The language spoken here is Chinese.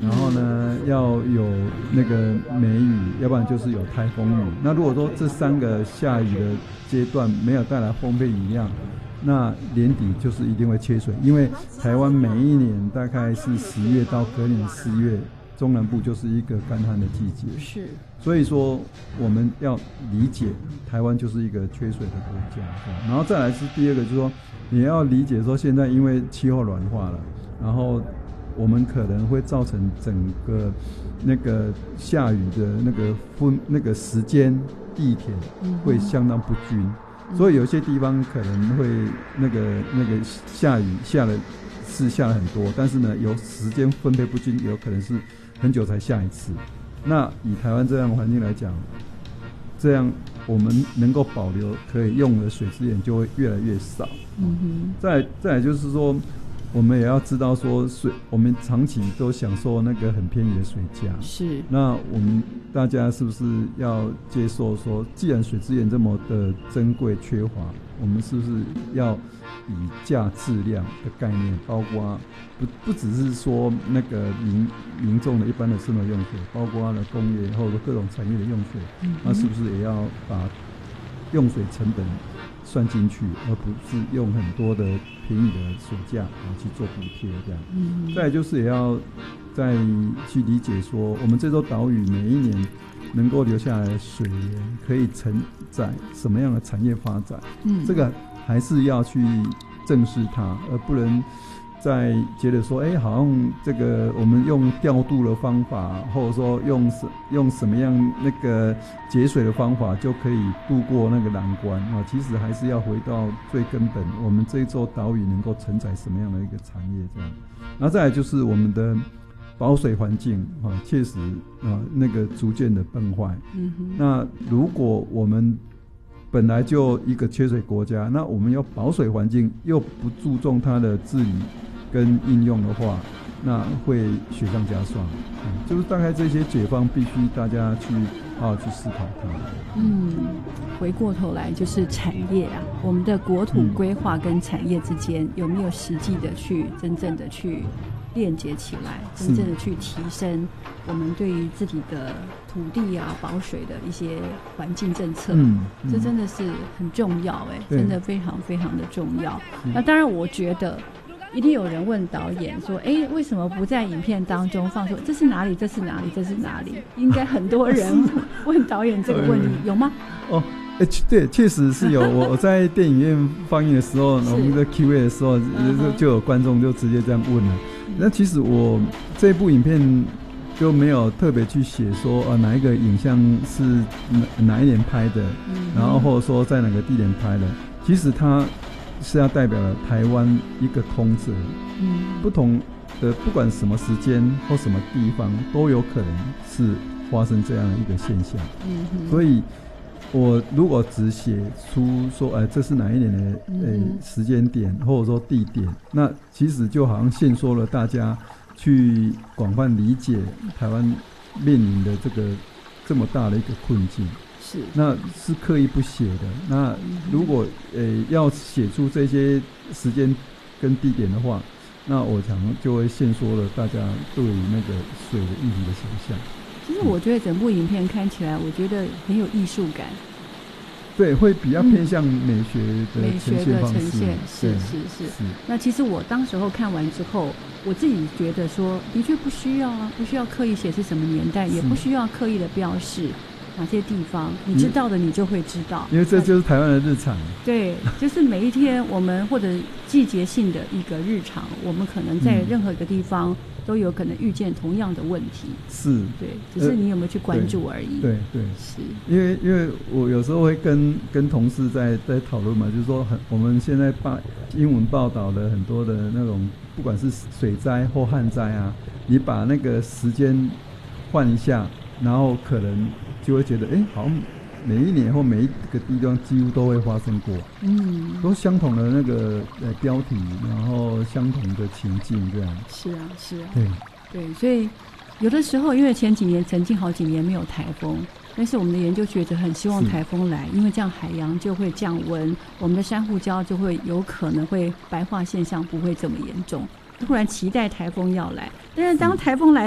然后呢要有那个梅雨，要不然就是有台风雨。那如果说这3个下雨的阶段没有带来丰沛雨量，那年底就是一定会缺水，因为台湾每一年大概是10月到隔年4月，中南部就是一个干旱的季节。 是， 所以说我们要理解台湾就是一个缺水的国家。然后再来是第二个，就是说你要理解说现在因为气候暖化了，然后我们可能会造成整个那个下雨的那个时间地点会相当不均。所以有些地方可能会那个下雨下了很多，但是呢有时间分配不均，有可能是很久才下一次。那以台湾这样的环境来讲，这样我们能够保留可以用的水资源就会越来越少。再来就是说，我们也要知道说我们长期都享受那个很便宜的水价， 是。那我们大家是不是要接受说，既然水资源这么的珍贵缺乏，我们是不是要以价质量的概念，包括不只是说那个民众的一般的生活用水，包括了工业或者各种产业的用水，那是不是也要把用水成本算进去，而不是用很多的便宜的水价去做补贴这样。再来就是也要再去理解说，我们这座岛屿每一年能够留下来的水源可以承载什么样的产业发展，这个还是要去正视它，而不能再觉得说，好像这个我们用调度的方法，或者说用什么样那个节水的方法就可以度过那个难关啊。其实还是要回到最根本，我们这座岛屿能够承载什么样的一个产业这样。然后再来就是我们的保水环境确实那个逐渐的崩坏。那如果我们本来就一个缺水国家，那我们要保水环境又不注重它的治理跟应用的话，那会雪上加霜。就是大概这些解方必须大家去好好去思考它。 回过头来就是产业啊，我们的国土规划跟产业之间有没有实际的去真正的去链接起来，真正的去提升我们对于自己的土地啊保水的一些环境政策。这真的是很重要，真的非常非常的重要。那当然我觉得一定有人问导演说，为什么不在影片当中放出这是哪里，这是哪里，这是哪里？应该很多人问导演这个问题，有吗？ 对，确实是有。我在电影院放映的时候，我们在 Q&A 的时候，就有观众就直接这样问了。那其实我这部影片就没有特别去写说哪一个影像是哪一年拍的，然后或者说在哪个地点拍的。其实它是要代表了台湾一个通则，不同的不管什么时间或什么地方都有可能是发生这样的一个现象。所以我如果只写出说这是哪一年的时间点或者说地点，那其实就好像限缩了大家去广泛理解台湾面临的这么大的一个困境。那是刻意不写的。那如果要写出这些时间跟地点的话，那我想就会限缩了大家对于那个水的议题的想象。 其实我觉得整部影片看起来，我觉得很有艺术感。 对，会比较偏向美学的呈现方式。 是。那其实我当时候看完之后，我自己觉得说，的确不需要啊，不需要刻意写是什么年代，也不需要刻意的标示哪些地方，你知道的你就会知道， 因为这就是台湾的日常。 对，就是每一天我们或者季节性的一个日常，我们可能在任何一个地方都有可能遇见同样的问题。对，只是你有没有去关注而已。 对，是因为我有时候会跟同事在讨论嘛，就是说我们现在英文报道的很多的那种，不管是水灾或旱灾啊，你把那个时间换一下，然后可能就会觉得好像每一年或每一个地方几乎都会发生过，都相同的那个标题，然后相同的情境这样。 是啊，对，所以有的时候因为前几年曾经好几年没有台风，但是我们的研究学者很希望台风来，因为这样海洋就会降温，我们的珊瑚礁就会有可能会白化现象不会这么严重，突然期待台风要来，但是当台风来